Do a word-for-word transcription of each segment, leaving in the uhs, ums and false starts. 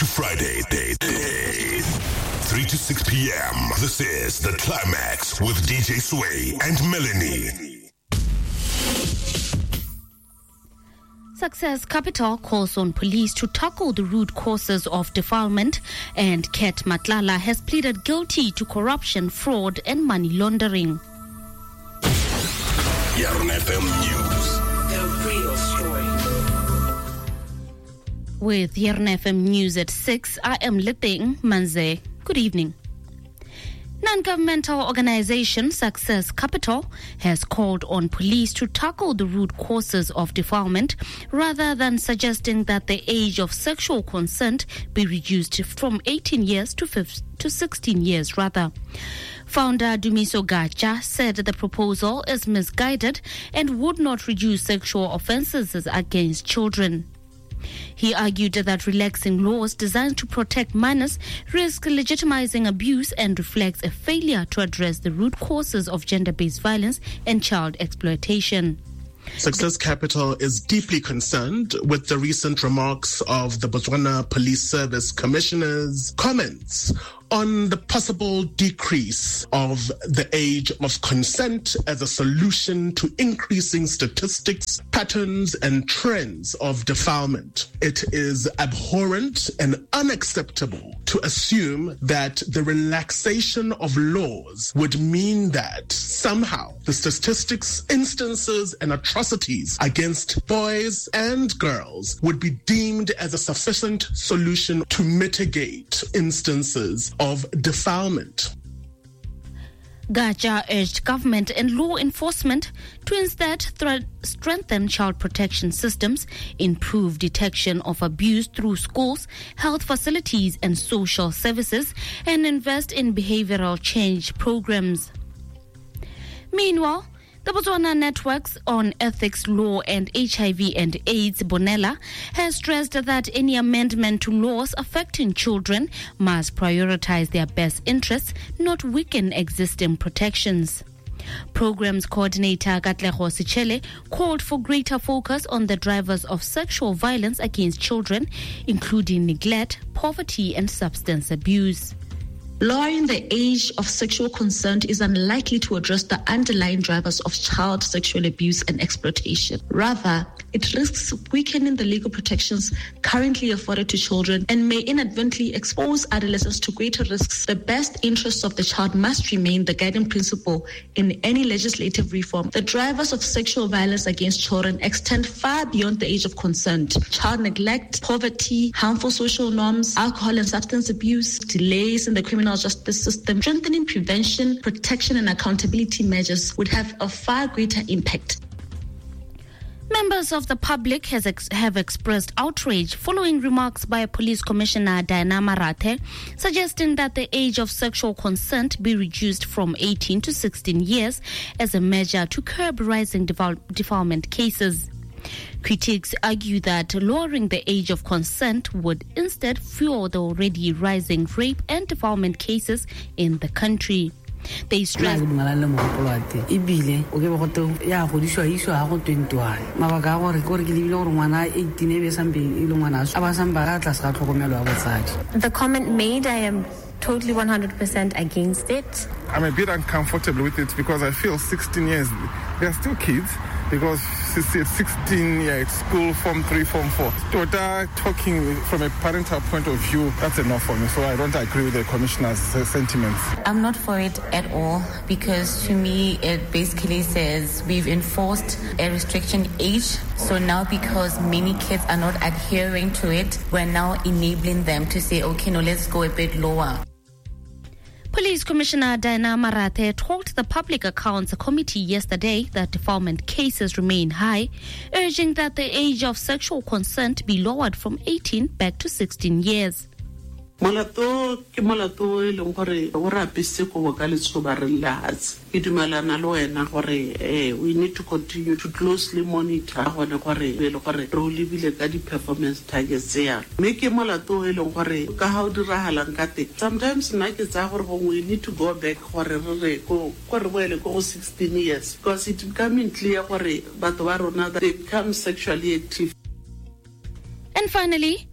to Friday, day, day. three to six p.m. This is The Climax with D J Sway and Melanie. Success Capital calls on police to tackle the root causes of defilement, and Ket Matlala has pleaded guilty to corruption, fraud and money laundering. Yarn F M News. The real story. With Yarn F M News at six, I am Leteng Manze. Good evening. Non-governmental organization Success Capital has called on police to tackle the root causes of defilement rather than suggesting that the age of sexual consent be reduced from eighteen years to sixteen years rather. Founder Dumiso Gacha said the proposal is misguided and would not reduce sexual offences against children. He argued that relaxing laws designed to protect minors risk legitimizing abuse and reflects a failure to address the root causes of gender-based violence and child exploitation. Success Capital is deeply concerned with the recent remarks of the Botswana Police Service Commissioner's comments on the possible decrease of the age of consent as a solution to increasing statistics, patterns, and trends of defilement. It is abhorrent and unacceptable to assume that the relaxation of laws would mean that somehow the statistics, instances, and atrocities against boys and girls would be deemed as a sufficient solution to mitigate instances of defilement. Gacha urged government and law enforcement to instead thre- strengthen child protection systems, improve detection of abuse through schools, health facilities and social services, and invest in behavioral change programs. Meanwhile, the Botswana Networks on Ethics, Law and H I V and AIDS, Bonella, has stressed that any amendment to laws affecting children must prioritize their best interests, not weaken existing protections. Programs coordinator Katlego Sichele called for greater focus on the drivers of sexual violence against children, including neglect, poverty and substance abuse. Lowering the age of sexual consent is unlikely to address the underlying drivers of child sexual abuse and exploitation. Rather, it risks weakening the legal protections currently afforded to children and may inadvertently expose adolescents to greater risks. The best interests of the child must remain the guiding principle in any legislative reform. The drivers of sexual violence against children extend far beyond the age of consent. Child neglect, poverty, harmful social norms, alcohol and substance abuse, delays in the criminal justice system. Strengthening prevention, protection and accountability measures would have a far greater impact. Members of the public has ex- have expressed outrage following remarks by Police Commissioner Diana Marate suggesting that the age of sexual consent be reduced from eighteen to sixteen years as a measure to curb rising defil- defilement cases. Critics argue that lowering the age of consent would instead fuel the already rising rape and defilement cases in the country. They stress ibile o ke bo gote ya go diswa iswa ha go twenty-one mabaka gore gore ke lebile gore ngwana eighteen e be sambe e le ngwana a ba samba ga tla sa tlhokomelo ya botsadi. The comment made, I am totally one hundred percent against it. I'm a bit uncomfortable with it because I feel sixteen years, they're still kids because sixteen year school, form three, form four. Tota talking from a parental point of view, that's enough for me. So I don't agree with the commissioner's sentiments. I'm not for it at all because to me it basically says we've enforced a restriction age. So now because many kids are not adhering to it, we're now enabling them to say, okay, no, let's go a bit lower. Police Commissioner Diana Marate told the Public Accounts Committee yesterday that defilement cases remain high, urging that the age of sexual consent be lowered from eighteen back to sixteen years. Molato ke molato e leng gore o rapise go ka letsoba re latse ke dumelana le wena gore eh we need to continue to closely monitor gone gore le gore re o lebile ka di performance targets ya me ke molato e leng gore ka ha o diragalang ka te sometimes nna ke tsa gore we need to go back gore re re go gore boele go sixteen years because it becoming clear gore batho ba rona they become sexually active. And finally,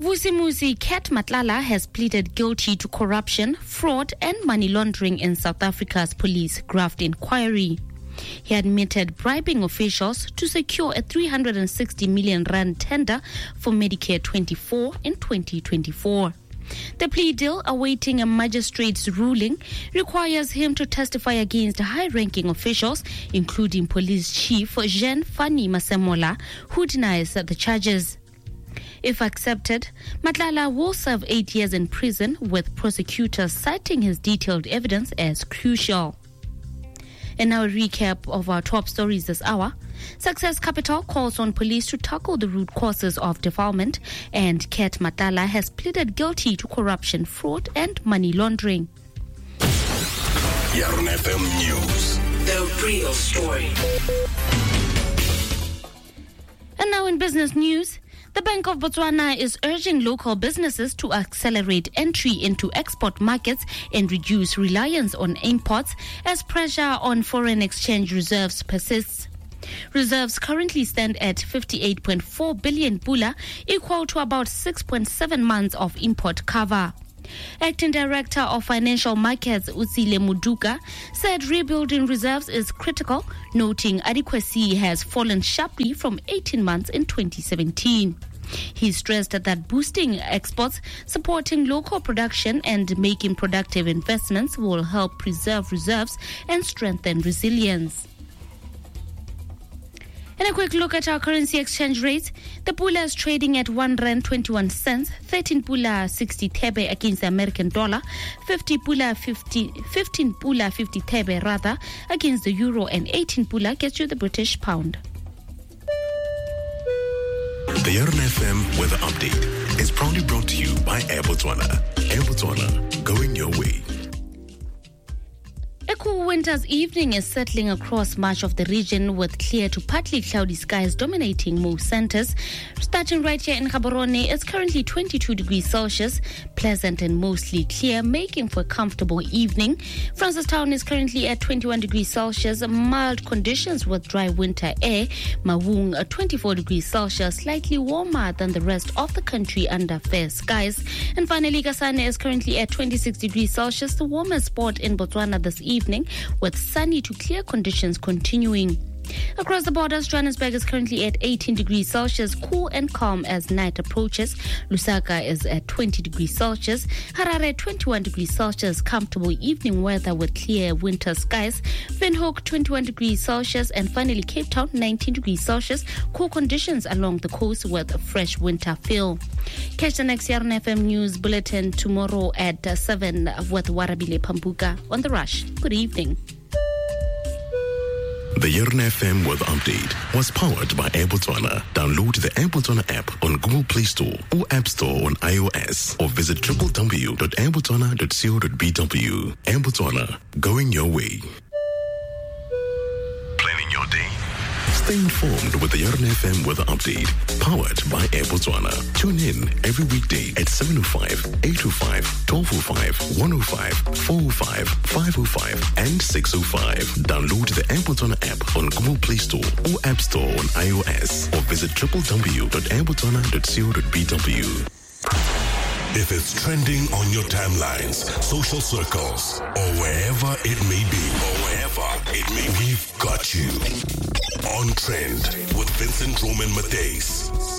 Vusimuzi Cat Matlala has pleaded guilty to corruption, fraud and money laundering in South Africa's police graft inquiry. He admitted bribing officials to secure a three hundred sixty million rand tender for Medicare twenty-four in twenty twenty-four. The plea deal, awaiting a magistrate's ruling, requires him to testify against high-ranking officials, including Police Chief Jean Fani Masemola, who denies the charges. If accepted, Matlala will serve eight years in prison, with prosecutors citing his detailed evidence as crucial. And now a recap of our top stories this hour. Success Capital calls on police to tackle the root causes of defilement, and Cat Matlala has pleaded guilty to corruption, fraud and money laundering. Yarn F M News. The real story. And now in business news, the Bank of Botswana is urging local businesses to accelerate entry into export markets and reduce reliance on imports as pressure on foreign exchange reserves persists. Reserves currently stand at fifty-eight point four billion pula, equal to about six point seven months of import cover. Acting Director of Financial Markets Utsile Muduka said rebuilding reserves is critical, noting adequacy has fallen sharply from eighteen months in twenty seventeen. He stressed that boosting exports, supporting local production and making productive investments will help preserve reserves and strengthen resilience. And a quick look at our currency exchange rates. The pula is trading at one rand twenty-one cents, thirteen pula sixty thebe against the American dollar, fifty pula fifty, fifteen pula fifty thebe rather against the euro, and eighteen pula gets you the British pound. The Yarn F M Weather Update is proudly brought to you by Air Botswana. Air Botswana, going your way. A cool winter's evening is settling across much of the region, with clear to partly cloudy skies dominating most centers. Starting right here in Gaborone, it's currently twenty-two degrees Celsius, pleasant and mostly clear, making for a comfortable evening. Francistown is currently at twenty-one degrees Celsius, mild conditions with dry winter air. Mawung at twenty-four degrees Celsius, slightly warmer than the rest of the country under fair skies. And finally, Kasane is currently at twenty-six degrees Celsius, the warmest spot in Botswana this evening, with sunny to clear conditions continuing. Across the borders, Johannesburg is currently at eighteen degrees Celsius, cool and calm as night approaches. Lusaka is at twenty degrees Celsius. Harare twenty-one degrees Celsius, comfortable evening weather with clear winter skies. Windhoek twenty-one degrees Celsius, and finally Cape Town nineteen degrees Celsius, cool conditions along the coast with a fresh winter feel. Catch the next Yarn F M News Bulletin tomorrow at seven with Warabile Pambuka on The Rush. Good evening. The Yarn F M Weather Update was powered by Air Botswana. Download the Air Botswana app on Google Play Store or App Store on iOS, or visit w w w dot air botswana dot co dot b w. Air Botswana, going your way. Planning your day? Stay informed with the Yarn F M Weather Update, powered by Air Botswana. Tune in every weekday at seven oh five, eight oh five, twelve oh five, one oh five, four oh five, five oh five, and six oh five. Download the Air Botswana app on Google Play Store or App Store on iOS, or visit w w w dot air botswana dot co dot b w. If it's trending on your timelines, social circles, or wherever it may be, or wherever it may be, we've got you. On Trend with Vincent Roman Matthijs.